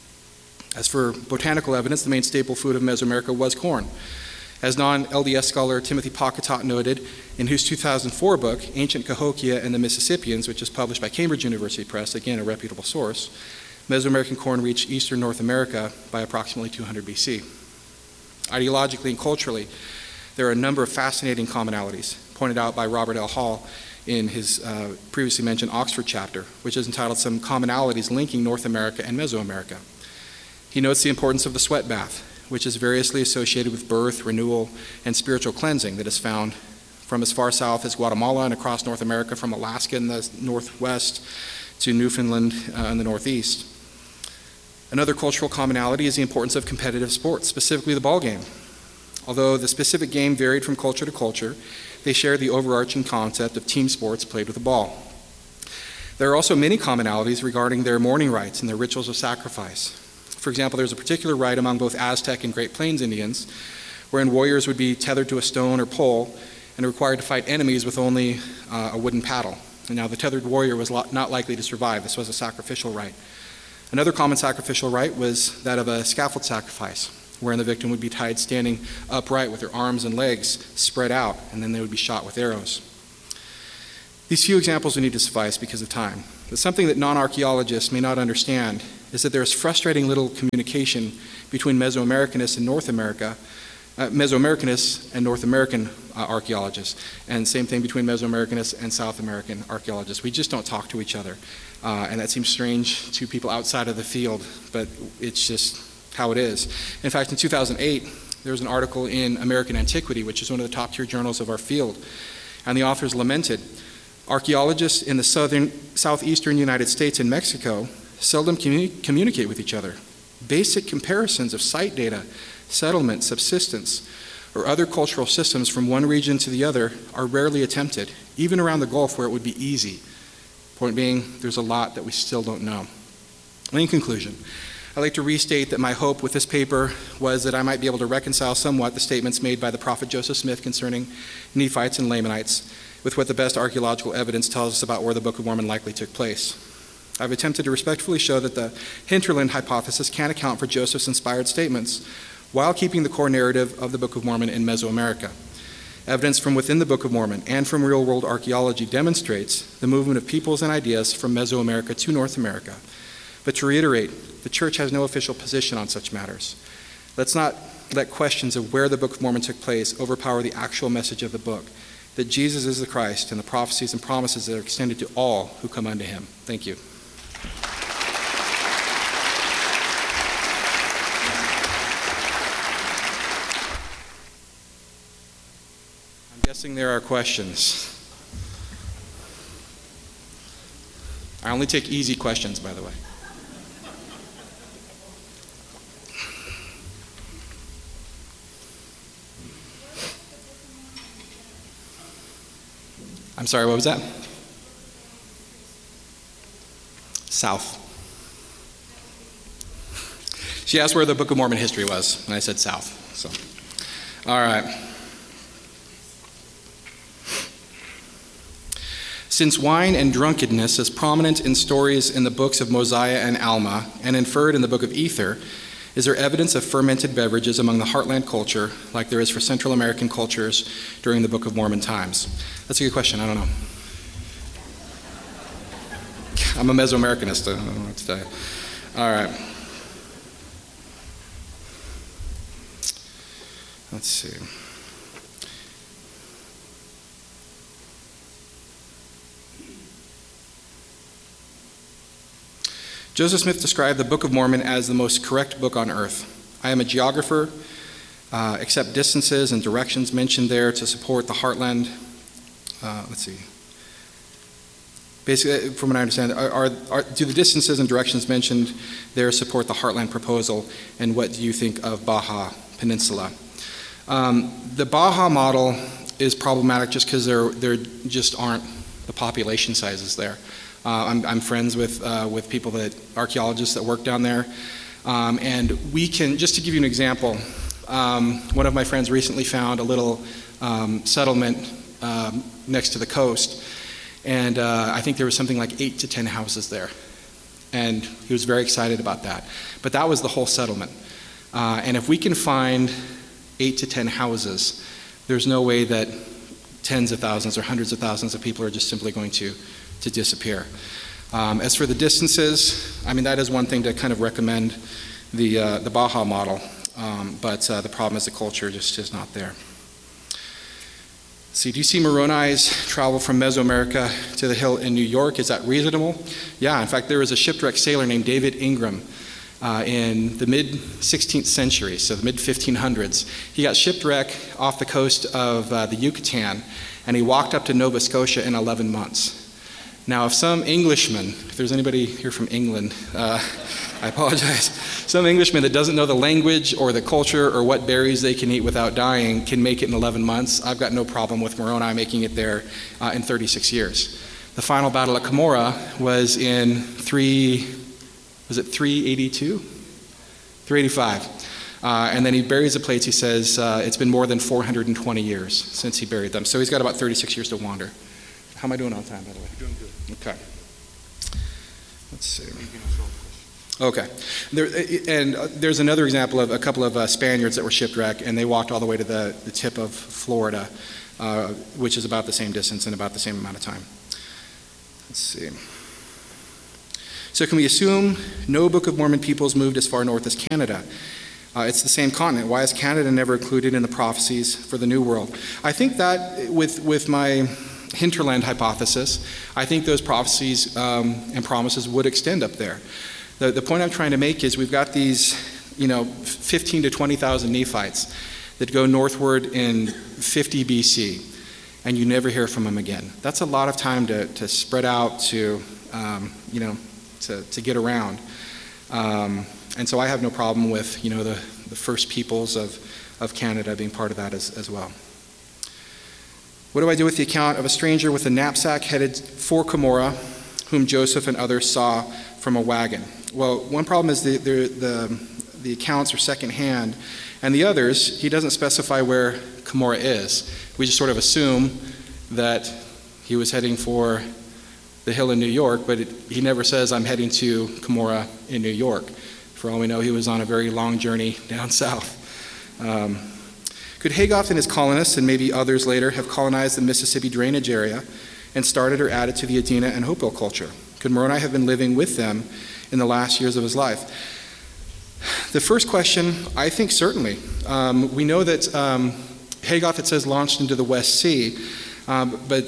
As for botanical evidence, the main staple food of Mesoamerica was corn. As non-L D S scholar Timothy Pocketot noted in his two thousand four book, Ancient Cahokia and the Mississippians, which is published by Cambridge University Press, again a reputable source, Mesoamerican corn reached eastern North America by approximately two hundred B C. Ideologically and culturally, there are a number of fascinating commonalities pointed out by Robert L. Hall in his uh, previously mentioned Oxford chapter, which is entitled Some Commonalities Linking North America and Mesoamerica. He notes the importance of the sweat bath, which is variously associated with birth, renewal, and spiritual cleansing that is found from as far south as Guatemala and across North America, from Alaska in the northwest to Newfoundland uh, in the northeast. Another cultural commonality is the importance of competitive sports, specifically the ball game. Although the specific game varied from culture to culture, they share the overarching concept of team sports played with a ball. There are also many commonalities regarding their mourning rites and their rituals of sacrifice. For example, there's a particular rite among both Aztec and Great Plains Indians, wherein warriors would be tethered to a stone or pole, and required to fight enemies with only uh, a wooden paddle. And now the tethered warrior was lo- not likely to survive. This was a sacrificial rite. Another common sacrificial rite was that of a scaffold sacrifice, wherein the victim would be tied standing upright with their arms and legs spread out, and then they would be shot with arrows. These few examples we need to suffice because of time. But something that non-archaeologists may not understand is that there is frustrating little communication between Mesoamericanists and North America, uh, Mesoamericanists and North American uh, archaeologists, and same thing between Mesoamericanists and South American archaeologists. We just don't talk to each other, uh, and that seems strange to people outside of the field, but it's just how it is. In fact, in two thousand eight, there was an article in American Antiquity, which is one of the top-tier journals of our field, and the authors lamented, archaeologists in the southern, southeastern United States and Mexico seldom communi- communicate with each other. Basic comparisons of site data, settlement, subsistence, or other cultural systems from one region to the other are rarely attempted, even around the Gulf where it would be easy. Point being, there's a lot that we still don't know. In conclusion, I'd like to restate that my hope with this paper was that I might be able to reconcile somewhat the statements made by the prophet Joseph Smith concerning Nephites and Lamanites with what the best archaeological evidence tells us about where the Book of Mormon likely took place. I've attempted to respectfully show that the hinterland hypothesis can account for Joseph's inspired statements while keeping the core narrative of the Book of Mormon in Mesoamerica. Evidence from within the Book of Mormon and from real-world archaeology demonstrates the movement of peoples and ideas from Mesoamerica to North America. But to reiterate, the Church has no official position on such matters. Let's not let questions of where the Book of Mormon took place overpower the actual message of the book, that Jesus is the Christ and the prophecies and promises that are extended to all who come unto him. Thank you. I'm guessing there are questions. I only take easy questions, by the way. I'm sorry, what was that? South. She asked where the Book of Mormon history was, and I said south. So, all right. Since wine and drunkenness is prominent in stories in the books of Mosiah and Alma, and inferred in the Book of Ether, is there evidence of fermented beverages among the Heartland culture, like there is for Central American cultures during the Book of Mormon times? That's a good question. I don't know. I'm a Mesoamericanist. I don't know what to tell you. All right. Let's see. Joseph Smith described the Book of Mormon as the most correct book on earth. I am a geographer, uh, accept distances and directions mentioned there to support the Heartland. Uh, let's see. Basically, from what I understand, are, are, are, do the distances and directions mentioned there support the Heartland proposal, and what do you think of Baja Peninsula? Um, the Baja model is problematic just because there, there just aren't the population sizes there. Uh, I'm, I'm friends with uh, with people that archaeologists that work down there, um, and we can just to give you an example. Um, one of my friends recently found a little um, settlement um, next to the coast, and uh, I think there was something like eight to ten houses there, and he was very excited about that. But that was the whole settlement, uh, and if we can find eight to ten houses, there's no way that tens of thousands or hundreds of thousands of people are just simply going to to disappear. Um, as for the distances, I mean, that is one thing to kind of recommend the uh, the Baja model, um, but uh, the problem is the culture just is not there. See, do you see Moroni's travel from Mesoamerica to the hill in New York? Is that reasonable? Yeah, in fact, there was a shipwrecked sailor named David Ingram uh, in the mid-sixteenth century, so the mid-fifteen hundreds. He got shipwrecked off the coast of uh, the Yucatan, and he walked up to Nova Scotia in eleven months. Now, if some Englishman, if there's anybody here from England, uh, I apologize, some Englishman that doesn't know the language or the culture or what berries they can eat without dying can make it in eleven months, I've got no problem with Moroni making it there uh, in thirty-six years. The final battle at Cumorah was in three, was it three eighty-two? three eighty-five. Uh, and then he buries the plates. He says uh, it's been more than four hundred twenty years since he buried them. So he's got about thirty-six years to wander. How am I doing on time, by the way? You're doing good. Okay. Let's see. Okay. There, and uh, there's another example of a couple of uh, Spaniards that were shipwrecked, and they walked all the way to the, the tip of Florida, uh, which is about the same distance and about the same amount of time. Let's see. So can we assume no Book of Mormon peoples moved as far north as Canada? Uh, it's the same continent. Why is Canada never included in the prophecies for the New World? I think that with, with my hinterland hypothesis, I think those prophecies um, and promises would extend up there. The, the point I'm trying to make is we've got these, you know, fifteen to twenty thousand Nephites that go northward in fifty B C, and you never hear from them again. That's a lot of time to, to spread out, to, um, you know, to, to get around. Um, and so I have no problem with, you know, the, the first peoples of, of Canada being part of that as, as well. What do I do with the account of a stranger with a knapsack headed for Cumorah, whom Joseph and others saw from a wagon? Well, one problem is the, the, the, the accounts are secondhand, and the others, he doesn't specify where Cumorah is. We just sort of assume that he was heading for the hill in New York, but it, he never says, I'm heading to Cumorah in New York. For all we know, he was on a very long journey down south. Um, Could Haygoth and his colonists, and maybe others later, have colonized the Mississippi drainage area and started or added to the Adena and Hopewell culture? Could Moroni have been living with them in the last years of his life? The first question, I think certainly. Um, we know that um, Haygoth, it says, launched into the West Sea, um, but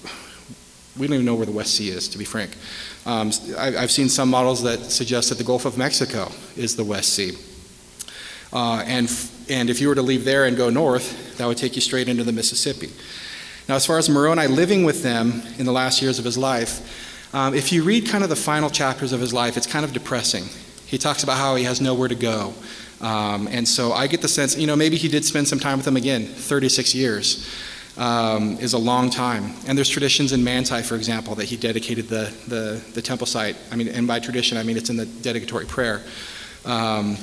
we don't even know where the West Sea is, to be frank. Um, I, I've seen some models that suggest that the Gulf of Mexico is the West Sea. Uh, and And if you were to leave there and go north, that would take you straight into the Mississippi. Now, as far as Moroni living with them in the last years of his life, um, if you read kind of the final chapters of his life, it's kind of depressing. He talks about how he has nowhere to go. Um, and so I get the sense, you know, maybe he did spend some time with them again. thirty-six years um, is a long time. And there's traditions in Manti, for example, that he dedicated the, the, the temple site. I mean, and by tradition, I mean it's in the dedicatory prayer. Um,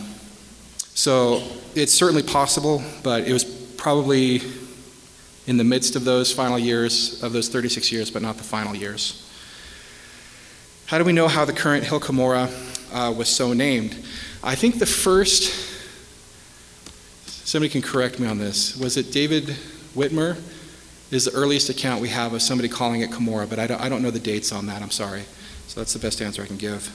So it's certainly possible, but it was probably in the midst of those final years, of those thirty-six years, but not the final years. How do we know how the current Hill Cumorah uh, was so named? I think the first, somebody can correct me on this, was it David Whitmer? Is the earliest account we have of somebody calling it Cumorah, but I don't, I don't know the dates on that, I'm sorry. So that's the best answer I can give.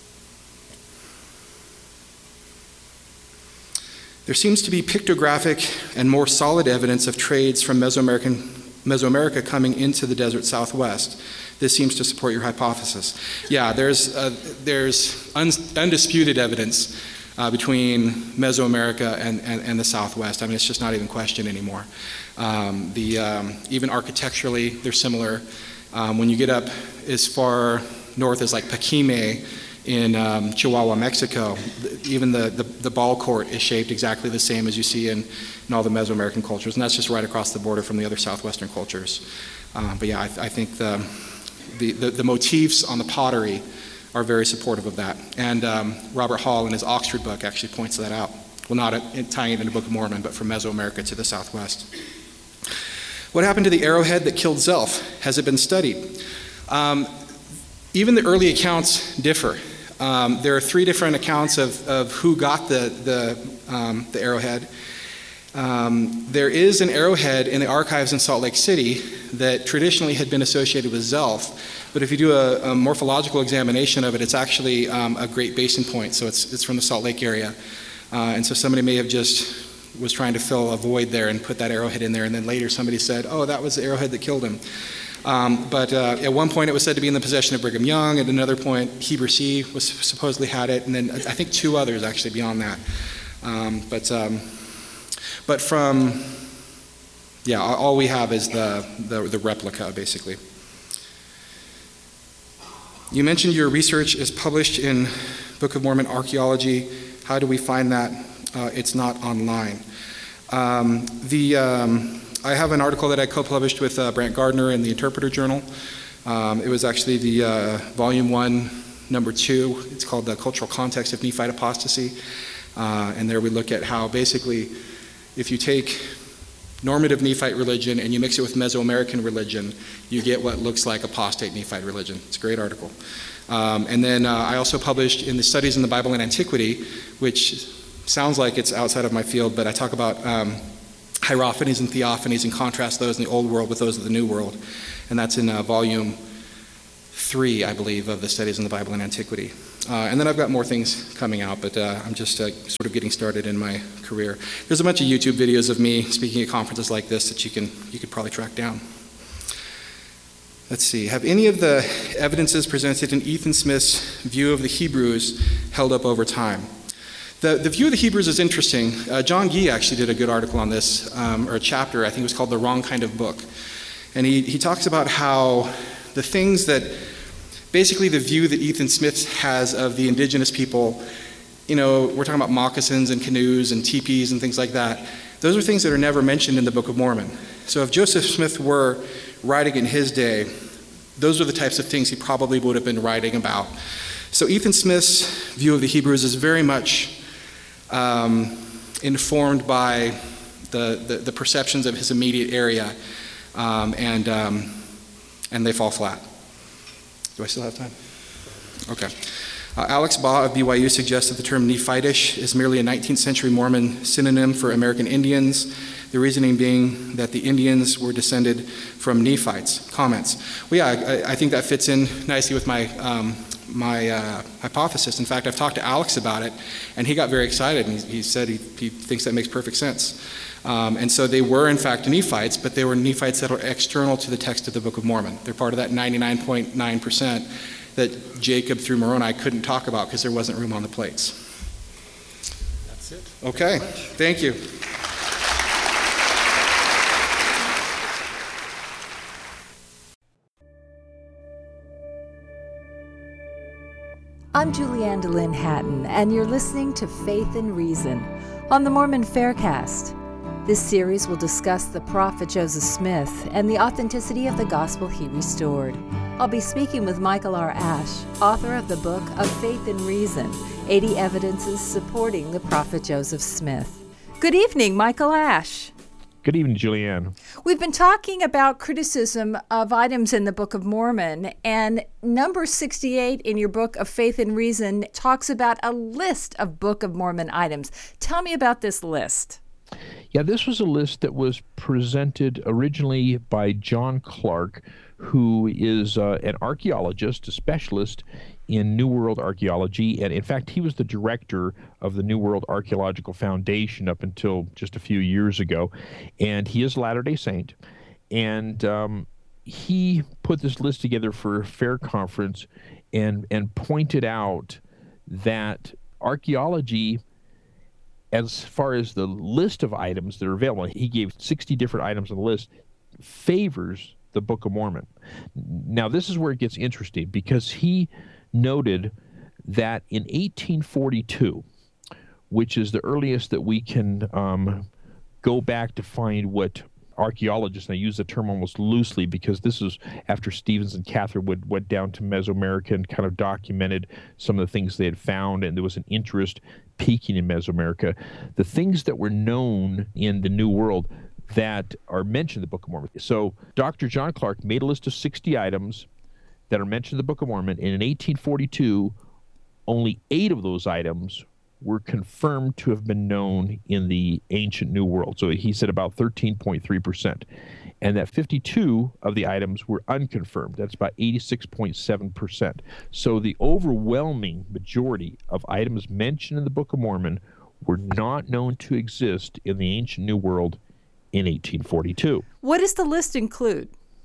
There seems to be pictographic and more solid evidence of trades from Mesoamerican, Mesoamerica coming into the desert Southwest. This seems to support your hypothesis. Yeah, there's, uh, there's un- undisputed evidence uh, between Mesoamerica and, and, and the Southwest. I mean, it's just not even questioned anymore. Um, the, um, even architecturally, they're similar. Um, when you get up as far north as like Paquime, in um, Chihuahua, Mexico, even the, the, the ball court is shaped exactly the same as you see in, in all the Mesoamerican cultures, and that's just right across the border from the other southwestern cultures. Um, but yeah, I, I think the, the, the, the motifs on the pottery are very supportive of that. And um, Robert Hall in his Oxford book actually points that out. Well, not a, tying it in the Book of Mormon, but from Mesoamerica to the Southwest. What happened to the arrowhead that killed Zelph? Has it been studied? Um, even the early accounts differ. Um, there are three different accounts of, of who got the, the, um, the arrowhead. Um, there is an arrowhead in the archives in Salt Lake City that traditionally had been associated with Zelph, but if you do a, a morphological examination of it, it's actually um, a Great Basin point, so it's, it's from the Salt Lake area. Uh, and so somebody may have just was trying to fill a void there and put that arrowhead in there, and then later somebody said, oh, that was the arrowhead that killed him. Um, but uh, at one point it was said to be in the possession of Brigham Young. At another point, Heber C. was supposedly had it, and then I think two others actually beyond that. Um, but um, but from yeah, all we have is the, the the replica basically. You mentioned your research is published in Book of Mormon Archaeology. How do we find that? Uh, it's not online. Um, the um, I have an article that I co-published with uh, Brant Gardner in the Interpreter Journal. Um, it was actually the uh, volume one, number two. It's called The Cultural Context of Nephite Apostasy. Uh, and there we look at how basically if you take normative Nephite religion and you mix it with Mesoamerican religion, you get what looks like apostate Nephite religion. It's a great article. Um, and then uh, I also published in the Studies in the Bible and Antiquity, which sounds like it's outside of my field, but I talk about um, hierophanies and theophanies and contrast those in the Old World with those of the New World. And that's in uh, volume three, I believe, of the Studies in the Bible and Antiquity. Uh, and then I've got more things coming out, but uh, I'm just uh, sort of getting started in my career. There's a bunch of YouTube videos of me speaking at conferences like this that you can you could probably track down. Let's see. Have any of the evidences presented in Ethan Smith's view of the Hebrews held up over time? The, the view of the Hebrews is interesting. Uh, John Gee actually did a good article on this, um, or a chapter, I think it was called The Wrong Kind of Book. And he, he talks about how the things that, basically the view that Ethan Smith has of the indigenous people, you know, we're talking about moccasins and canoes and teepees and things like that. Those are things that are never mentioned in the Book of Mormon. So if Joseph Smith were writing in his day, those are the types of things he probably would have been writing about. So Ethan Smith's view of the Hebrews is very much um, informed by the, the, the perceptions of his immediate area, um, and, um, and they fall flat. Do I still have time? Okay. Uh, Alex Baugh of B Y U suggests that the term Nephitish is merely a nineteenth century Mormon synonym for American Indians, the reasoning being that the Indians were descended from Nephites. Comments? Well, yeah, I, I think that fits in nicely with my um, my uh, hypothesis. In fact, I've talked to Alex about it, and he got very excited, and he, he said he, he thinks that makes perfect sense. Um, and so they were, in fact, Nephites, but they were Nephites that are external to the text of the Book of Mormon. They're part of that ninety-nine point nine percent that Jacob through Moroni couldn't talk about because there wasn't room on the plates. That's it. Okay, thank you. I'm Julianne DeLynn Hatton, and you're listening to Faith and Reason on the Mormon Faircast. This series will discuss the prophet Joseph Smith and the authenticity of the gospel he restored. I'll be speaking with Michael R. Ash, author of the book Of Faith and Reason, eighty Evidences Supporting the Prophet Joseph Smith. Good evening, Michael Ash. Good evening, Julianne. We've been talking about criticism of items in the Book of Mormon, and number sixty-eight in your book Of Faith and Reason talks about a list of Book of Mormon items. Tell me about this list. Yeah, this was a list that was presented originally by John Clark, who is uh, an archaeologist, a specialist in New World archaeology, and in fact, he was the director of the New World Archaeological Foundation up until just a few years ago, and he is a Latter-day Saint, and um, he put this list together for a fair conference and, and pointed out that archaeology, as far as the list of items that are available, he gave sixty different items on the list, favors the Book of Mormon. Now, this is where it gets interesting, because he noted that in eighteen forty-two, which is the earliest that we can um, go back to find what archaeologists, and I use the term almost loosely because this is after Stevens and Catherwood went down to Mesoamerica and kind of documented some of the things they had found, and there was an interest peaking in Mesoamerica. The things that were known in the New World that are mentioned in the Book of Mormon. So Doctor John Clark made a list of sixty items that are mentioned in the Book of Mormon, and in eighteen forty-two, only eight of those items were confirmed to have been known in the ancient New World. So he said about thirteen point three percent. And that fifty-two of the items were unconfirmed. That's about eighty-six point seven percent. So the overwhelming majority of items mentioned in the Book of Mormon were not known to exist in the ancient New World in eighteen forty-two. What does the list include?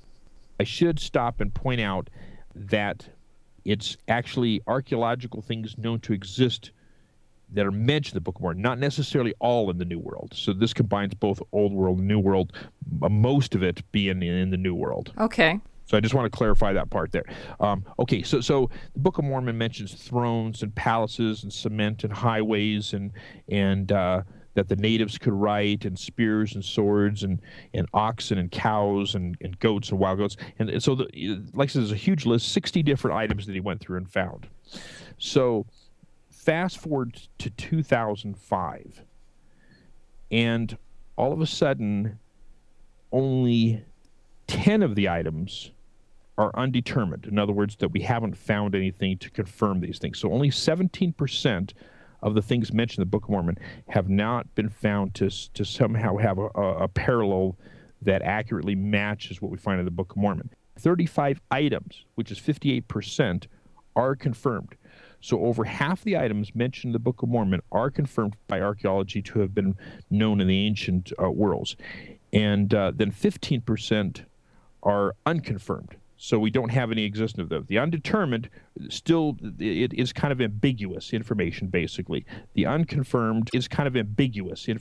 I should stop and point out that it's actually archaeological things known to exist that are mentioned in the Book of Mormon, not necessarily all in the New World. So this combines both Old World and New World, most of it being in the New World. Okay. So I just want to clarify that part there. Um, okay, so so the Book of Mormon mentions thrones and palaces and cement and highways and and uh, that the natives could ride, and spears and swords and, and oxen and cows and, and goats and wild goats. And, and so, the, like I said, there's a huge list, sixty different items that he went through and found. So fast forward to two thousand five, and all of a sudden, only ten of the items are undetermined. In other words, that we haven't found anything to confirm these things. So only seventeen percent of the things mentioned in the Book of Mormon have not been found to, to somehow have a, a, a parallel that accurately matches what we find in the Book of Mormon. thirty-five items, which is fifty-eight percent, are confirmed. So over half the items mentioned in the Book of Mormon are confirmed by archaeology to have been known in the ancient uh, worlds. And uh, then fifteen percent are unconfirmed. So we don't have any existence of those. The undetermined, still, it is kind of ambiguous information, basically. The unconfirmed is kind of ambiguous information.